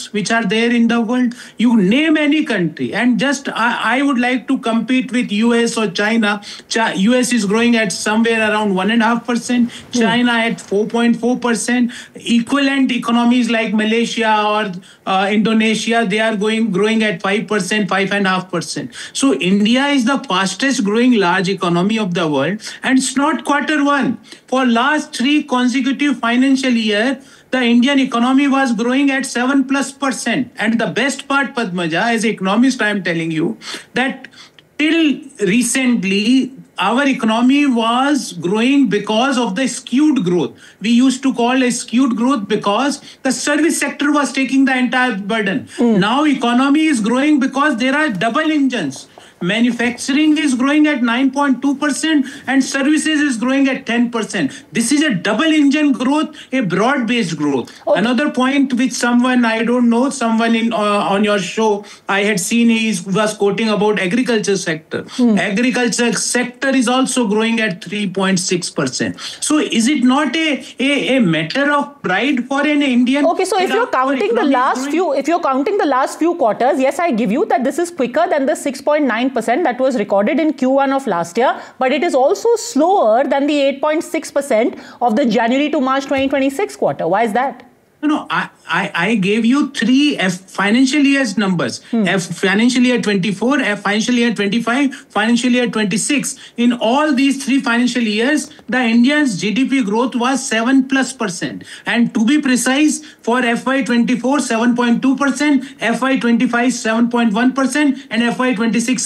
economies which are there in the world. You name any country, and just I would like to compete with US or China. US is growing at somewhere around 1.5%, China at 4.4%. Equivalent economies like Malaysia or Indonesia, they are growing at 5%, 5.5%. So India is the fastest growing large economy of the world, and it's not quarter one. For last 3 consecutive financial year, the Indian economy was growing at 7+%. And the best part, Padmaja, as an economist, I am telling you that till recently, our economy was growing because of the skewed growth. We used to call a skewed growth because the service sector was taking the entire burden. Now economy is growing because there are double engines. Manufacturing is growing at 9.2% and services is growing at 10%. This is a double engine growth, a broad-based growth. Okay. Another point which someone, I don't know, someone in on your show, I had seen he was quoting about agriculture sector. Agriculture sector is also growing at 3.6%. So is it not a matter of pride for an Indian? Okay, so if you're counting the last few quarters, yes, I give you that this is quicker than the 6.9% that was recorded in Q1 of last year, but it is also slower than the 8.6% of the January to March 2026 quarter. Why is that? No, I gave you 3 financial years numbers. Financial year 24, financial year 25, financial year 26. In all these 3 financial years, the India's GDP growth was 7+%. And to be precise, for FY24, 7.2%, FY25, 7.1%, and FY26,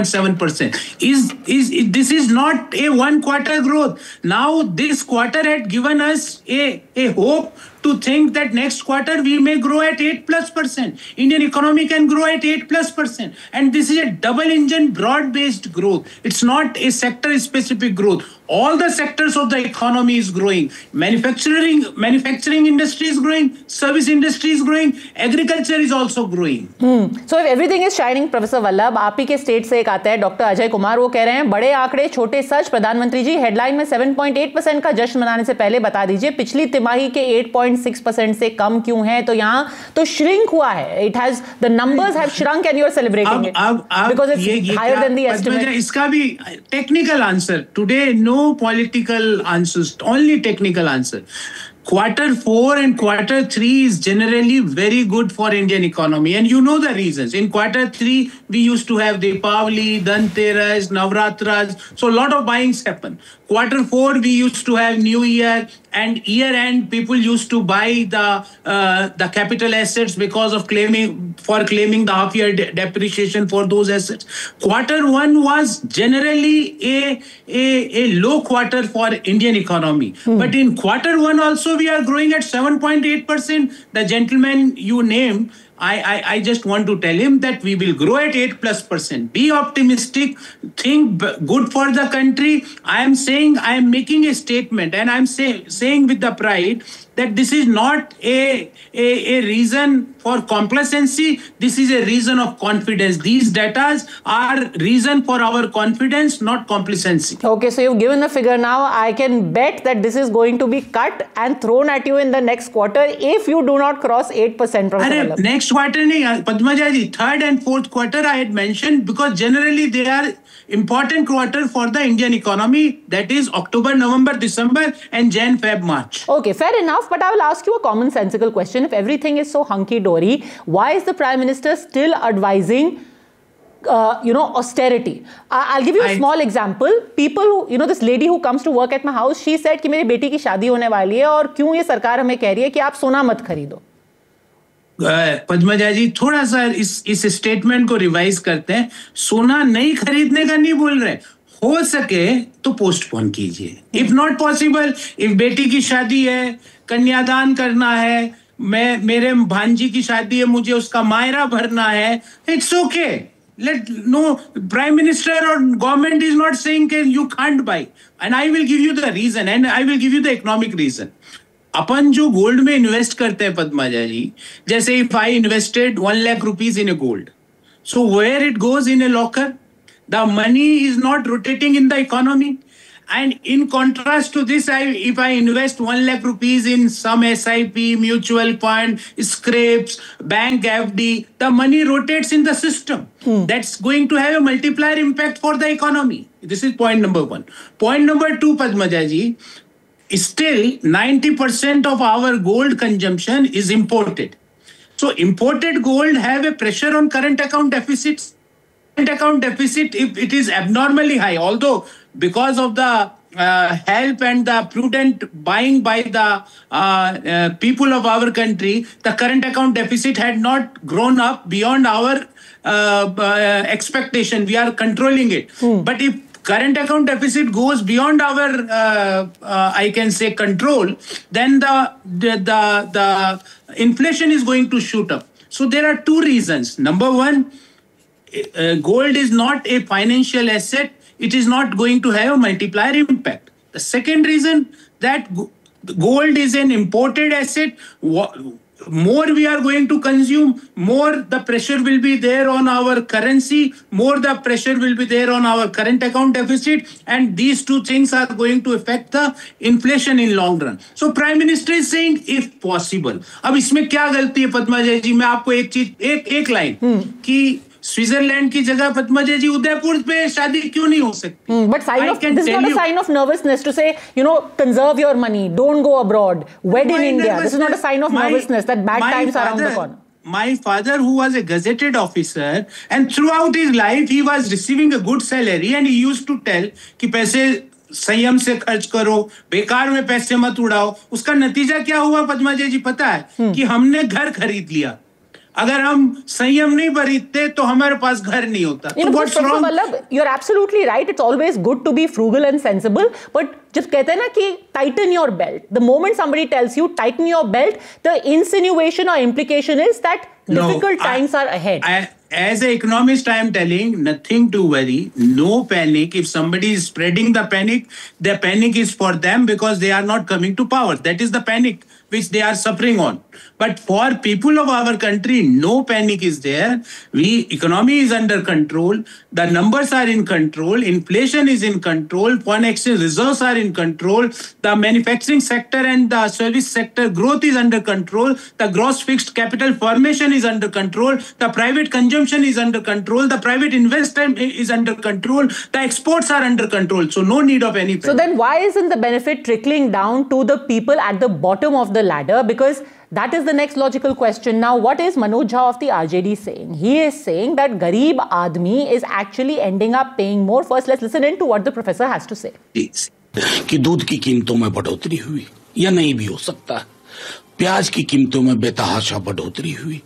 7.7%. This is not a 1 quarter growth. Now, this quarter had given us a hope to think that next quarter we may grow at 8+%. Indian economy can grow at 8+%. And this is a double engine broad-based growth. It's not a sector specific growth. All the sectors of the economy is growing. Manufacturing industry is growing, service industry is growing, agriculture is also growing. So if everything is shining, Professor Vallabh, आप ही के state से एक आता है doctor Ajay Kumar, वो कह रहे हैं बड़े आंकड़े छोटे सच। प्रधानमंत्री जी, हेडलाइन में 7.8% का जश्न मनाने से पहले बता दीजिए पिछली तिमाही के 8.6% से कम क्यों है? तो यहाँ तो श्रिंक हुआ है. It has, the numbers have shrunk and you are celebrating it because it's higher than the estimate. इसका भी technical answer today, no political answers, only technical answer. Quarter 4 and quarter 3 is generally very good for Indian economy, and you know the reasons. In quarter 3, we used to have Deepavali, Dhanteras, Navratras, so a lot of buyings happen. Quarter 4, we used to have New Year, and year end people used to buy the capital assets because of claiming the half year depreciation for those assets. Quarter 1 was generally a low quarter for Indian economy, but in quarter 1 also we are growing at 7.8%. The gentleman you named, I just want to tell him that we will grow at 8+%. Be optimistic, think good for the country. I am making a statement, and I'm saying with the pride that this is not a reason for complacency. This is a reason of confidence. These data are reason for our confidence, not complacency. Okay, so you've given the figure now. I can bet that this is going to be cut and thrown at you in the next quarter if you do not cross 8%. Next quarter, Padmaja ji, 3rd and 4th quarter I had mentioned because generally they are important quarter for the Indian economy. That is October, November, December, and Jan, Feb, March. Okay, fair enough. But I will ask you a commonsensical question. If everything is so hunky-dory, why is the Prime Minister still advising austerity? I'll give you a small example. People who, this lady who comes to work at my house, she said कि मेरी बेटी की शादी होने वाली है और क्यों ये सरकार हमें कह रही है कि आप सोना मत खरीदो. पद्मजा जी, थोड़ा सा इस स्टेटमेंट को रिवाइज करते हैं. सोना नहीं खरीदने का नहीं बोल रहे, हो सके तो पोस्टपोन कीजिए. इफ नॉट पॉसिबल, इफ बेटी की शादी है, कन्यादान करना है, मेरे भांजी की शादी है, मुझे उसका मायरा भरना है, it's okay. Prime Minister or government is not saying that you can't buy, and I will give you the reason, and I will give you the economic reason. अपन जो गोल्ड में इन्वेस्ट करते हैं पद्माजा जी, जैसे if I invested 1 lakh rupees in a gold, so where it goes in a locker, the money is not rotating in the economy, And in contrast to this, if I invest 1 lakh rupees in some SIP, mutual fund, scrapes, bank FD, the money rotates in the system. That's going to have a multiplier impact for the economy. This is point number one. Point number two, Padmaja ji, still 90% of our gold consumption is imported. So imported gold have a pressure on current account deficits. Current account deficit, if it is abnormally high, although because of the help and the prudent buying by the people of our country, the current account deficit had not grown up beyond our expectation. We are controlling it. But if current account deficit goes beyond our, I can say, control, then the inflation is going to shoot up. So there are two reasons. Number one, gold is not a financial asset. It is not going to have a multiplier impact. The second reason, that gold is an imported asset. More we are going to consume, more the pressure will be there on our currency, more the pressure will be there on our current account deficit, and these two things are going to affect the inflation in long run. So Prime Minister is saying, if possible. अब इसमें क्या गलती है पद्माजा जी? मैं आपको एक line कि Switzerland की जगह पद्माजा जी उदयपुर पे शादी क्यों नहीं हो सकती? But this is not a sign of nervousness to say, conserve your money, don't go abroad, wed in India. This is not a sign of nervousness that bad times are around the corner. My father, who was a gazetted officer, and throughout his life he was receiving a good salary, and he used to tell कि पैसे संयम से खर्च करो, बेकार में पैसे मत उड़ाओ. उसका नतीजा क्या हुआ पद्माजा जी पता है? कि हमने घर खरीद लिया. अगर हम संयम नहीं बरतते तो हमारे पास घर नहीं होता. Professor Vallabh, you're absolutely right. It's always good to be frugal and sensible. But जब कहते हैं ना कि tighten your belt, the moment somebody tells you tighten your belt, the insinuation or implication is that difficult times are ahead. As an economist, I am telling nothing to worry, no panic. If somebody is spreading the panic is for them because they are not coming to power. That is the panic which they are suffering on. But for people of our country, no panic is there. Economy is under control. The numbers are in control. Inflation is in control. Foreign exchange reserves are in control. The manufacturing sector and the service sector growth is under control. The gross fixed capital formation is under control. The private consumption is under control. The private investment is under control. The exports are under control. So no need of any panic. So then why isn't the benefit trickling down to the people at the bottom of the ladder? Because that is the next logical question. Now, what is Manoj Jha of the RJD saying? He is saying that Garib Admi is actually ending up paying more. First, let's listen in to what the professor has to say. कि दूध की कीमतों में बढ़ोतरी हुई या नहीं भी हो सकता है. प्याज की कीमतों में बेतहाशा बढ़ोतरी हुई.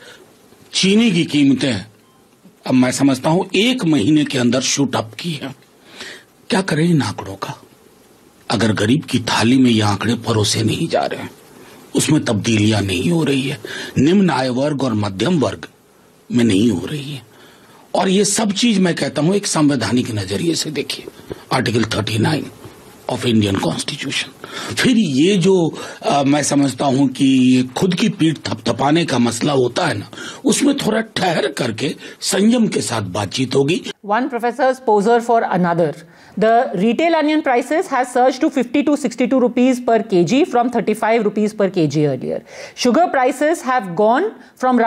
चीनी की कीमतें अब मैं समझता हूं 1 महीने के अंदर शूट अप की है. क्या करें इन आंकड़ों का? अगर गरीब की थाली में ये आंकड़े परोसे नहीं जा रहे हैं, उसमें तब्दीलियां नहीं हो रही है, निम्न आय वर्ग और मध्यम वर्ग में नहीं हो रही है. और ये सब चीज मैं कहता हूं एक संवैधानिक नजरिए से देखिए. Article 39 of Indian constitution. फिर ये जो मैं समझता हूं कि ये खुद की पीठ थपथपाने का मसला होता है ना, उसमें थोड़ा ठहर करके संयम के साथ बातचीत होगी. One professor's poser for another. The retail onion prices has surged to 50 to 62 rupees per kg from 35 rupees per kg earlier. Sugar prices have gone from